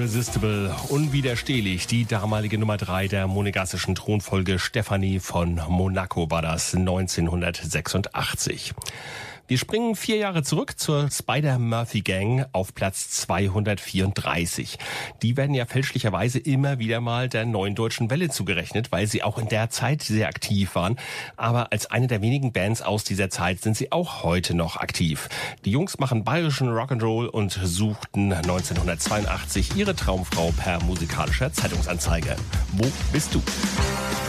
Irresistible, unwiderstehlich. Die damalige Nummer 3 der monegassischen Thronfolge Stefanie von Monaco war das 1986. Wir springen 4 Jahre zurück zur Spider-Murphy-Gang auf Platz 234. Die werden ja fälschlicherweise immer wieder mal der Neuen Deutschen Welle zugerechnet, weil sie auch in der Zeit sehr aktiv waren. Aber als eine der wenigen Bands aus dieser Zeit sind sie auch heute noch aktiv. Die Jungs machen bayerischen Rock'n'Roll und suchten 1982 ihre Traumfrau per musikalischer Zeitungsanzeige. Wo bist du?